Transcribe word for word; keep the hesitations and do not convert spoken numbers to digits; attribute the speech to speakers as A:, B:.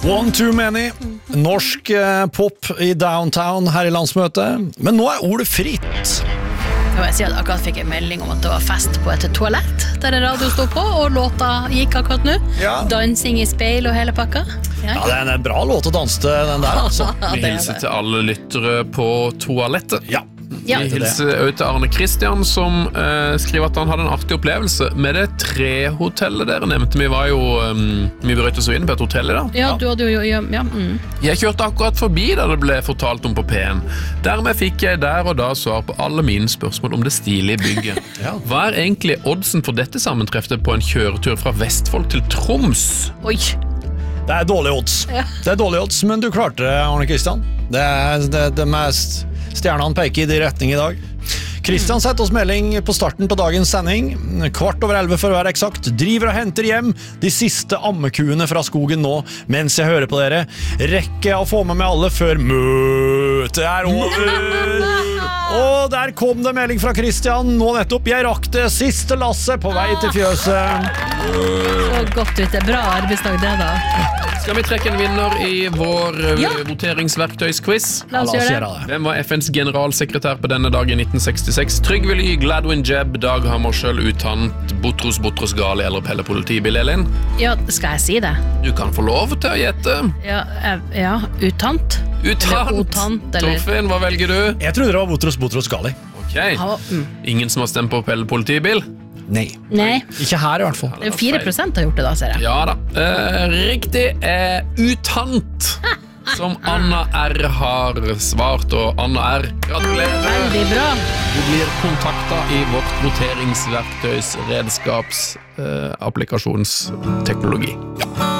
A: One too many. Norsk eh, pop i downtown her i landsmøtet. Men nå er ordet fritt.
B: Jeg sier at akkurat fikk en melding om at det var fest på et toalett der radio stod på, og låta gikk akkurat nå.
A: Ja.
B: Dansing i speil og hele pakka. Ja,
A: Ja, det er en bra låt å danse til, den der, altså.
C: Vi hilser til alle lyttere på toalettet.
A: Ja.
B: Ja.
C: Vi hilser også til Arne Christian, som eh, skriver at han hadde en artig opplevelse med det trehotellet dere nevnte. Vi var jo, um, vi brøt oss inn på et hotell i dag.
B: Ja, du hadde jo, ja, ja, mm.
C: Jeg kjørte akkurat forbi der det ble fortalt om på P en. Dermed fikk jeg der og da svar på alle mine spørsmål om det stilige bygget.
A: Ja.
C: Hva er egentlig oddsen for dette sammentreffet på en kjøretur fra Vestfold til Troms?
B: Oi.
A: Det er dårlige odds.
B: Ja.
A: Det er dårlige odds, men du klarte det, Arne Kristian. Det er det, det mest stjernene peker i de retning i dag. Kristian setter oss melding på starten på dagens sending. Kvart over elleve for å være eksakt. Driver og henter hjem de siste ammekuene fra skogen nå, mens jeg hører på dere. Rekker jeg å få med meg alle før møtet er over. Og der kom det melding fra Kristian. Nå nettopp, jeg rakk det siste lasset på vei til fjøset.
B: Så godt ut, det er bra arbeidsdag det da.
C: Skal vi trekke en vinner i vår eh,
B: Ja.
C: voteringsverktøysquiz?
B: La oss gjøre det.
A: det.
C: Hvem var F N's generalsekretær på denne dag i nitten sekstiseks? Trygve Ly, Gladwin Jebb, Dag Hammarskjöld, Utant, Botros Botros Gali eller Pelle Politibil, Elin?
B: Ja, skal jeg si det?
C: Du kan få lov til å gjette.
B: Ja, eh, ja utant.
C: Utant.
B: Eller otant, eller...
C: Torfinn, hva velger du?
A: Jeg trodde det var Botros Botros Gali.
C: Ok.
B: Ja, mm.
C: Ingen som har stemt på Pelle Politibil?
A: Nei.
B: Nei,
A: Ikke her i hvert fall.
B: det er fire prosent har gjort det da, ser jeg.
C: Ja da. Eh, riktig er Utant, som Anna R har svart, og Anna R, gratulerer.
B: Veldig bra.
C: Du blir kontaktet i vårt voteringsverktøys redskaps eh, applikasjonsteknologi.